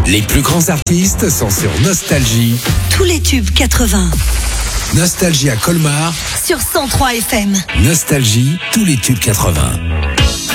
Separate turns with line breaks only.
Les plus grands artistes sont sur Nostalgie.
Tous les tubes 80.
Nostalgie à Colmar.
Sur 103 FM.
Nostalgie, tous les tubes 80.